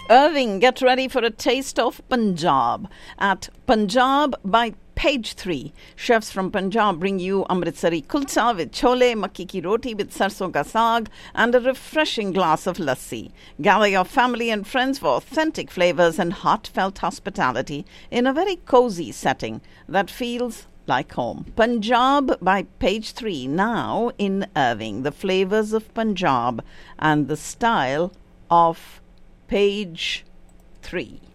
Irving, get ready for a taste of Punjab. At Punjab by Page 3, chefs from Punjab bring you Amritsari kulcha with chole, makki ki roti with sarson ka saag, and a refreshing glass of lassi. Gather your family and friends for authentic flavors and heartfelt hospitality in a very cozy setting that feels like home. Punjab by Page 3, now in Irving. The flavors of Punjab and the style of Page 3.